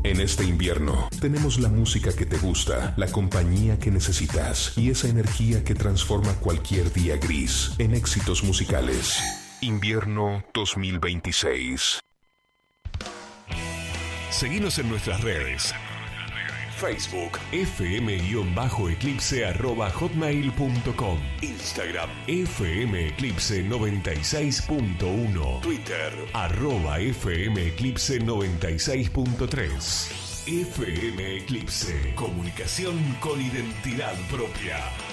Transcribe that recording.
En este invierno, tenemos la música que te gusta, la compañía que necesitas y esa energía que transforma cualquier día gris en éxitos musicales. Invierno 2026. Seguinos en nuestras redes. Facebook fm_eclipse@hotmail.com, Instagram fmeclipse96.1, Twitter @fmeclipse96.3. FM Eclipse, comunicación con identidad propia.